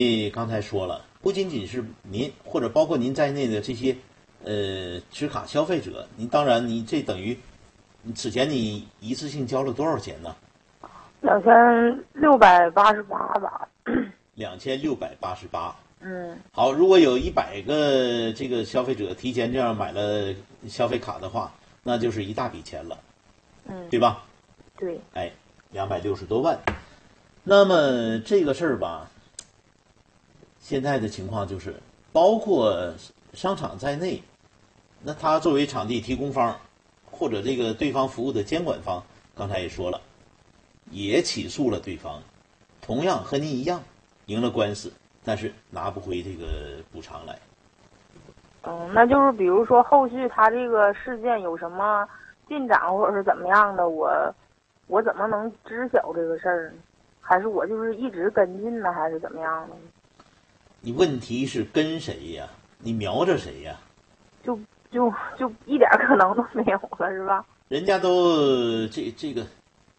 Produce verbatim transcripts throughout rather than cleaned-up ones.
刚才说了，不仅仅是您或者包括您在内的这些呃持卡消费者，您当然你这等于此前你一次性交了多少钱呢？ 两千六百八十八吧。 两千六百八十八。 嗯。 好，如果有一百个这个消费者提前这样买了消费卡的话，那就是一大笔钱了。 嗯。 对吧？ 对。 哎，两百六十多万。那么这个事儿吧，现在的情况就是，包括商场在内，那他作为场地提供方，或者这个对方服务的监管方，刚才也说了，也起诉了对方，同样和您一样赢了官司，但是拿不回这个补偿来。 嗯，那就是比如说后续他这个事件有什么进展或者是怎么样的，我我怎么能知晓这个事儿呢？还是我就是一直跟进呢，还是怎么样的？ 你问题是跟谁呀？你瞄着谁呀？ 就就就一点可能都没有了，是吧？ 人家都这这个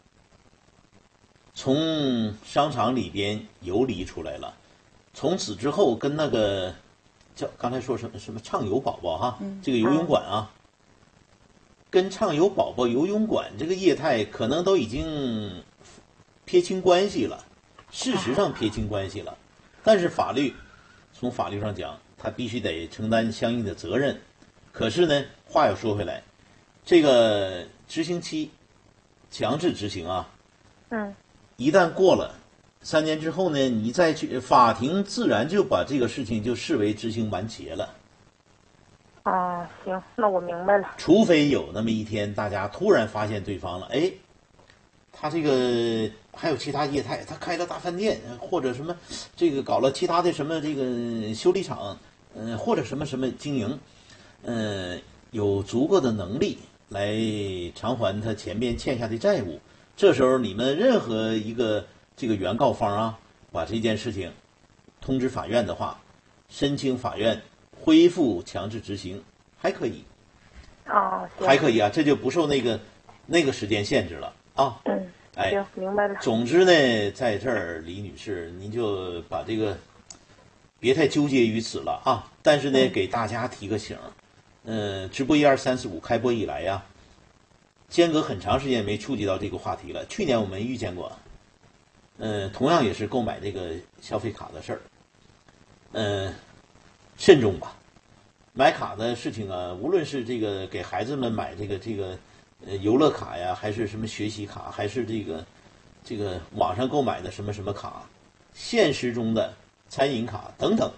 从商场里边游离出来了，从此之后跟那个叫刚才说什么什么畅游宝宝哈， 嗯、 这个游泳馆啊，跟畅游宝宝游泳馆这个业态可能都已经撇清关系了，事实上撇清关系了，但是法律从法律上讲，他必须得承担相应的责任。可是呢，话又说回来，这个执行期强制执行啊， 嗯， 一旦过了三年之后呢，你再去法庭，自然就把这个事情就视为执行完结了。 啊，行，那我明白了。 除非有那么一天，大家突然发现对方了，哎，他这个还有其他业态，他开了大饭店，或者什么，这个搞了其他的什么这个修理厂，嗯、呃，或者什么什么经营，嗯、呃，有足够的能力来偿还他前面欠下的债务。这时候你们任何一个这个原告方啊，把这件事情通知法院的话，申请法院恢复强制执行还可以。 啊， 还可以啊，这就不受那个那个时间限制了啊。 嗯， 哎， 行，明白了。 总之呢，在这儿，李女士，您就把这个别太纠结于此了啊。但是呢， 嗯、 给大家提个醒，嗯、呃，直播一二三四五开播以来呀，间隔很长时间没触及到这个话题了。去年我们遇见过，嗯、呃，同样也是购买这个消费卡的事儿，嗯、呃，慎重吧。买卡的事情啊，无论是这个给孩子们买这个这个呃游乐卡呀，还是什么学习卡，还是这个这个网上购买的什么什么卡，现实中的餐饮卡等等，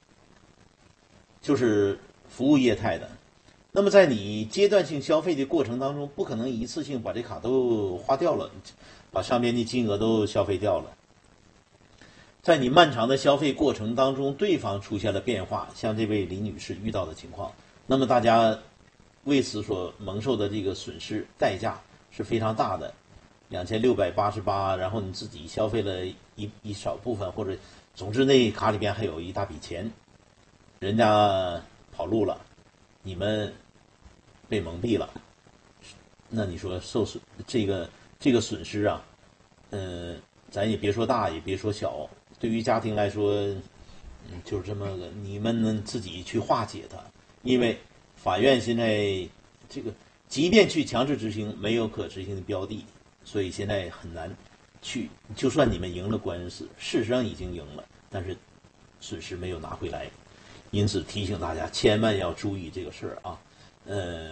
就是服务业态的。那么在你阶段性消费的过程当中，不可能一次性把这卡都花掉了，把上面的金额都消费掉了。在你漫长的消费过程当中，对方出现了变化，像这位李女士遇到的情况，那么大家为此所蒙受的这个损失代价是非常大的，两千六百八十八，然后你自己消费了一一少部分，或者总之那卡里边还有一大笔钱，人家跑路了，你们被蒙蔽了，那你说受损这个这个损失啊，嗯，咱也别说大，也别说小。对于家庭来说，嗯，就是这么个，你们能自己去化解它，因为法院现在这个，即便去强制执行，没有可执行的标的，所以现在很难去。就算你们赢了官司，事实上已经赢了，但是损失没有拿回来，因此提醒大家千万要注意这个事儿啊。呃，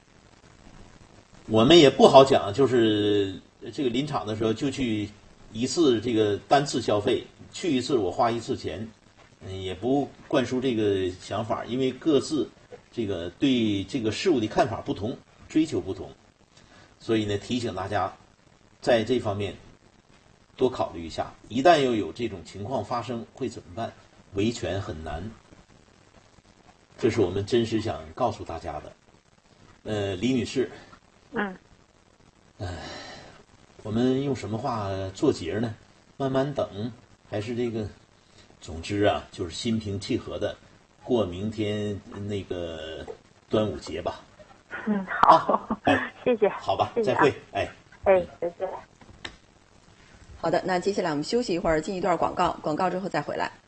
我们也不好讲，就是这个临场的时候就去一次这个单次消费。去一次我花一次钱，嗯，也不灌输这个想法，因为各自这个对这个事物的看法不同，追求不同，所以呢，提醒大家在这方面多考虑一下。一旦又有这种情况发生，会怎么办？维权很难，这是我们真实想告诉大家的。呃，李女士， 嗯， 呃，我们用什么话做结呢？慢慢等。还是这个，总之啊，就是心平气和的过明天那个端午节吧。 嗯，好，啊、哎，谢谢， 好吧， 谢谢啊、 再会，哎， 哎，再见。 好的，那接下来我们休息一会儿，进一段广告，广告之后再回来。